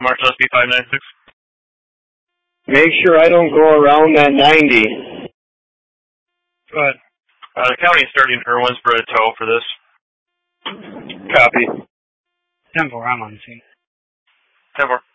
Marshall SB 596. Make sure I don't go around that 90. Go ahead. The county is starting Irwinsboro to tow for this. Copy. 10-4, I'm on scene. 10-4.